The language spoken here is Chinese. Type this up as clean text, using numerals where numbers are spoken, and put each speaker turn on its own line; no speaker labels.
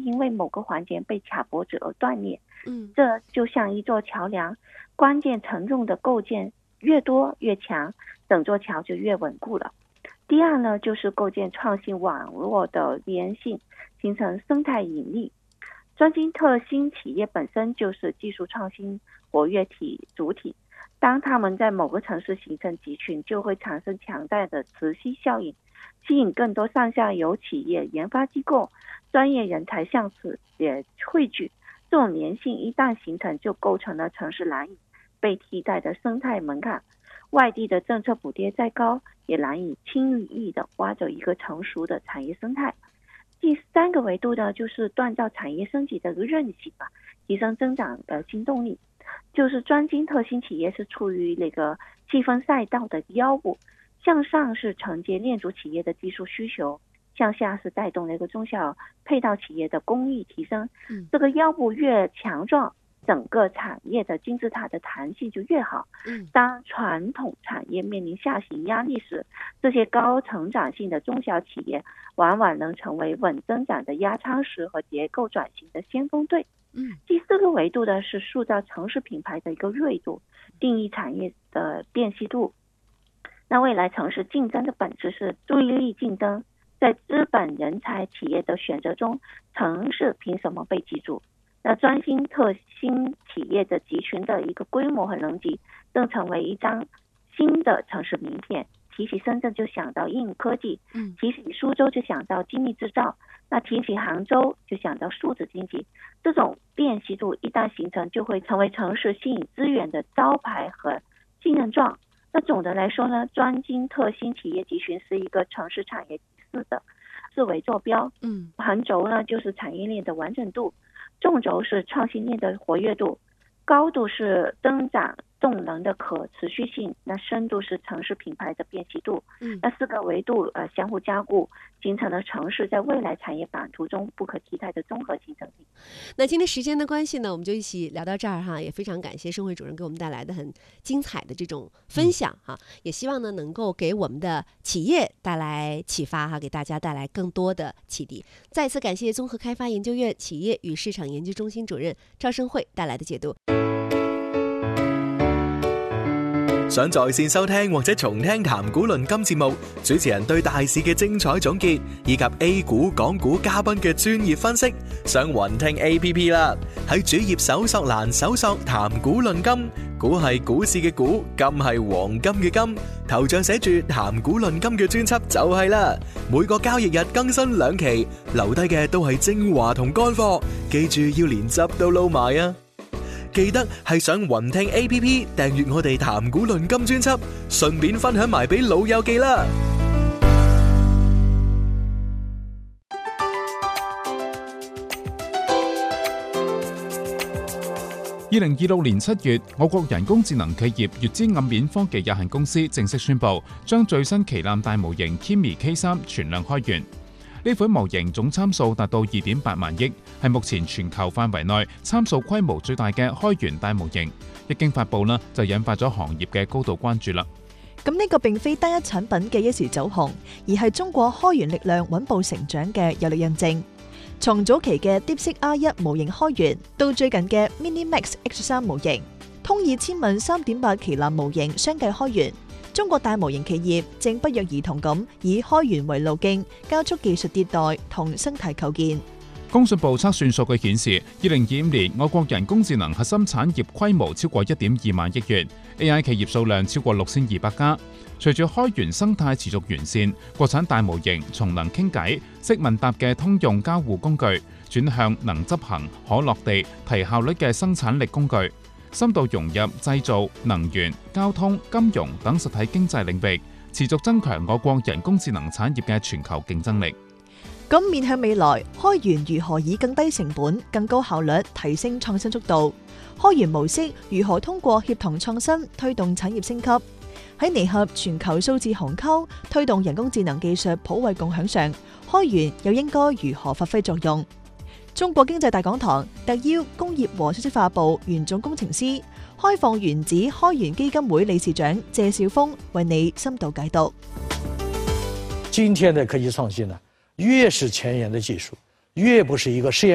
因为某个环节被卡脖子而断裂。这就像一座桥梁，关键承重的构件越多越强，整座桥就越稳固了。第二呢，就是构建创新网络的粘性，形成生态引力。专精特新企业本身就是技术创新活跃体主体，当他们在某个城市形成集群，就会产生强大的磁吸效应，吸引更多上下游企业、研发机构、专业人才向此也汇聚。这种粘性一旦形成，就构成了城市难以被替代的生态门槛。外地的政策补贴再高，也难以轻易的挖走一个成熟的产业生态。第三个维度呢，就是锻造产业升级的韧性吧，提升增长的新动力。就是专精特新企业是处于那个细分赛道的腰部，向上是承接链足企业的技术需求，向下是带动那个中小配套企业的工艺提升。这个腰部越强壮，整个产业的金字塔的弹性就越好。当传统产业面临下行压力时，这些高成长性的中小企业往往能成为稳增长的压舱石和结构转型的先锋队。第四个维度的是塑造城市品牌的一个锐度，定义产业的辨析度。那未来城市竞争的本质是注意力竞争，在资本人才企业的选择中，城市凭什么被记住？那专精特新企业的集群的一个规模和能级，正成为一张新的城市名片。提起深圳就想到硬科技，提起苏州就想到精密制造，那提起杭州就想到数字经济。这种辨析度一旦形成，就会成为城市吸引资源的招牌和信任状。那总的来说呢，专精特新企业集群是一个城市产业体系的四维坐标。横轴呢就是产业链的完整度，纵轴是创新链的活跃度，高度是增长动能的可持续性，那深度是城市品牌的辨析度。那四个维度相互加固，形成了城市在未来产业版图中不可替代的综合竞争力。
那今天时间的关系呢，我们就一起聊到这儿哈，也非常感谢盛慧主任给我们带来的很精彩的这种分享哈，也希望呢能够给我们的企业带来启发哈，给大家带来更多的启迪。再次感谢综合开发研究院企业与市场研究中心主任赵盛慧带来的解读。
想在線收聽或者重聽談股論金節目，主持人對大市嘅精彩總結，以及 A 股、港股嘉賓嘅專業分析，上雲聽 APP 啦。喺主頁搜索欄搜索談股論金，股係股市嘅股，金係黃金嘅金，頭像寫住談股論金嘅專輯就係啦。每個交易日更新2期，留低嘅都係精華同乾貨，記住要連汁都撈埋啊！記得係上雲聽 APP 訂閱我哋談股論金專輯，順便分享埋俾老友記啦。
2026年7月，我國人工智能企業粵之暗面科技有限公司正式宣布，將最新旗艦大模型 Kimi K3 全量開源。呢款模型總參數達到 2.8 萬億，係目前全球範圍內參數規模最大嘅開源大模型。一經發布啦，就引發咗行業嘅高度關注啦。
咁呢個並非單一產品嘅一時走紅，而係中國開源力量穩步成長嘅有力印證。從早期嘅 DeepSeek R1 模型開源，到最近嘅 MiniMax H3 模型，通義千問 3.8 旗艦模型相繼開源。中國大模型企業正不約而同咁以開源為路徑，加速技術迭代同生態構建。
工信部測算數據顯示，2025年我國人工智能核心產業規模超過 1.2 萬億元 ，AI 企業數量超過6200家。隨住開源生態持續完善，國產大模型從能傾偈、識問答嘅通用交互工具，轉向能執行、可落地、提效率嘅生產力工具，深度融入製造、能源、交通、金融等實體經濟領域，持續增強我國人工智能產業嘅全球競爭力。
咁面向未來，開源如何以更低成本、更高效率提升創新速度？開源模式如何通過協同創新推動產業升級？喺彌合全球數字鴻溝、推動人工智能技術普惠共享上，開源又應該如何發揮作用？中國經濟大講堂特邀工業和信息化部原總工程師、開放原子開源基金會理事長謝兆峰為你深度解讀。
今天的科技創新呢，越是前沿的技術，越不是一個實驗